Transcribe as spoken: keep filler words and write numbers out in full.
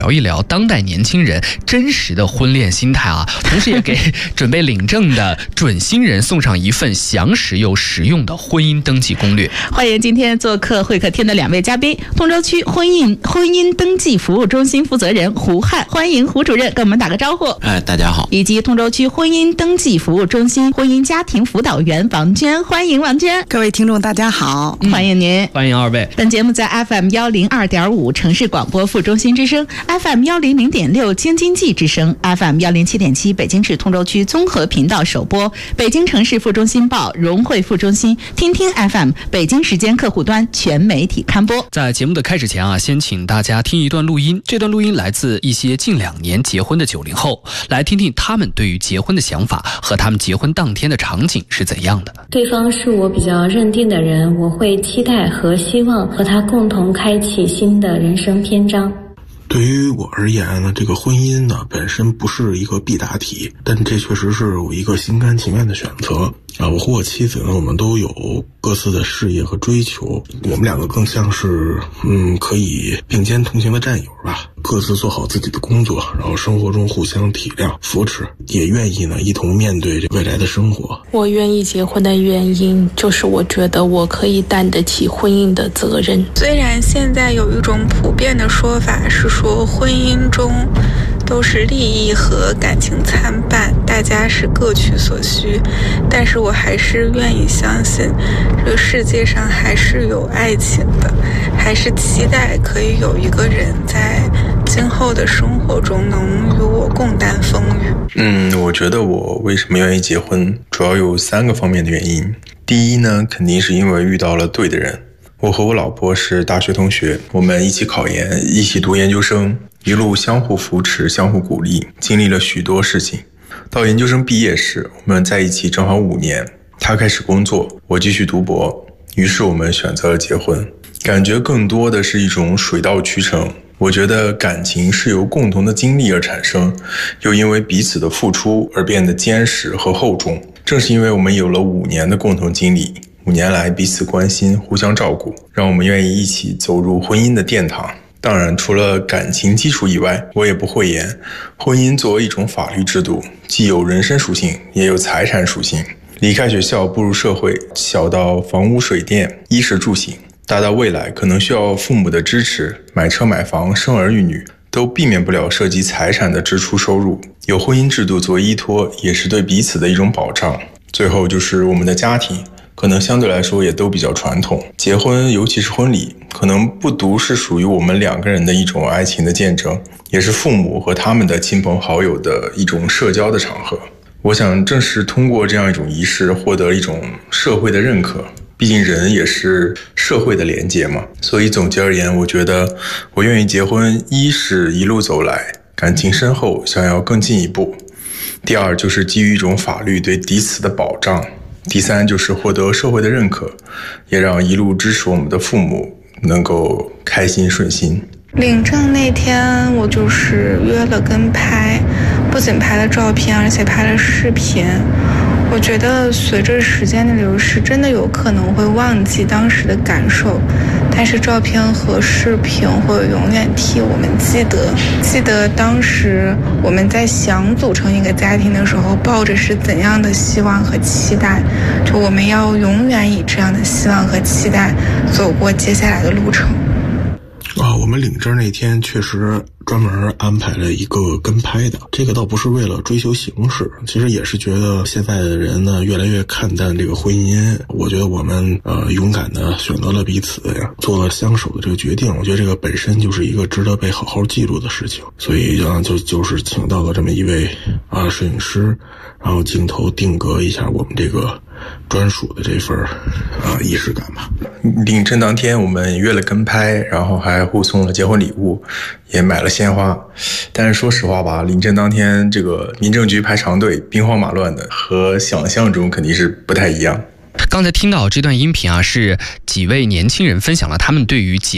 聊一聊当代年轻人真实的婚恋心态啊，同时也给准备领证的准新人送上一份详实又实用的婚姻登记攻略。 欢迎今天做客会客厅的两位嘉宾，通州区婚姻婚姻登记服务中心负责人胡汉，欢迎胡主任跟我们打个招呼。 哎，大家好。 以及通州区婚姻登记服务中心婚姻家庭辅导员王娟，欢迎王娟。 各位听众大家好， 嗯、欢迎您， 欢迎二位。 本节目在 F M 一零二点五城市广播副中心之声，F M 一零零点六京津冀之声 ，F M 一零七点七北京市通州区综合频道首播，北京城市副中心报、融汇副中心、听听 F M 北京时间客户端全媒体刊播。 在节目的开始前啊，先请大家听一段录音。这段录音来自一些近两年结婚的九零后，来听听他们对于结婚的想法和他们结婚当天的场景是怎样的。 对方是我比较认定的人，我会期待和希望和他共同开启新的人生篇章。 对于我而言呢，这个婚姻呢本身不是一个必答题，但这确实是我一个心甘情愿的选择啊。我和我妻子呢，我们都有各自的事业和追求，我们两个更像是嗯可以并肩同行的战友吧，各自做好自己的工作，然后生活中互相体谅扶持，也愿意呢一同面对这未来的生活。 我愿意结婚的原因就是我觉得我可以担得起婚姻的责任。 虽然现在有一种普遍的说法是说婚姻中都是利益和感情参半，大家是各取所需，但是我还是愿意相信这个世界上还是有爱情的，还是期待可以有一个人在今后的生活中能与我共担风雨。 嗯，我觉得我为什么愿意结婚主要有三个方面的原因。第一呢，肯定是因为遇到了对的人。我和我老婆是大学同学，我们一起考研，一起读研究生，一路相互扶持，相互鼓励，经历了许多事情。到研究生毕业时，我们在一起正好五年，他开始工作，我继续读博，于是我们选择了结婚。感觉更多的是一种水到渠成。我觉得感情是由共同的经历而产生，又因为彼此的付出而变得坚实和厚重。正是因为我们有了五年的共同经历，五年来彼此关心，互相照顾，让我们愿意一起走入婚姻的殿堂。当然，除了感情基础以外，我也不讳言，婚姻作为一种法律制度，既有人身属性，也有财产属性。离开学校步入社会，小到房屋水电、衣食住行，大到未来可能需要父母的支持，买车买房、生儿育女，都避免不了涉及财产的支出收入。有婚姻制度作为依托，也是对彼此的一种保障。最后就是我们的家庭，可能相对来说也都比较传统，结婚尤其是婚礼，可能不独是属于我们两个人的一种爱情的见证，也是父母和他们的亲朋好友的一种社交的场合。我想正是通过这样一种仪式，获得一种社会的认可，毕竟人也是社会的连结嘛。所以总结而言，我觉得我愿意结婚，一是一路走来感情深厚，想要更进一步；第二就是基于一种法律对彼此的保障；第三就是获得社会的认可，也让一路支持我们的父母能够开心顺心。 领证那天我就是约了跟拍，不仅拍了照片，而且拍了视频。我觉得随着时间的流逝，真的有可能会忘记当时的感受，但是照片和视频会永远替我们记得记得当时我们在想组成一个家庭的时候，抱着是怎样的希望和期待，就我们要永远以这样的希望和期待走过接下来的路程。 啊，我们领证那天确实专门安排了一个跟拍的，这个倒不是为了追求形式，其实也是觉得现在的人呢越来越看淡这个婚姻。我觉得我们呃勇敢的选择了彼此呀，做了相守的这个决定，我觉得这个本身就是一个值得被好好记录的事情。所以就就就是请到了这么一位啊摄影师，然后镜头定格一下我们这个专属的这份啊仪式感吧。 领证当天我们约了跟拍，然后还互送了结婚礼物，也买了鲜花。但是说实话吧，领证当天这个民政局排长队，兵荒马乱的，和想象中肯定是不太一样。 刚才听到这段音频啊，是几位年轻人分享了他们对于结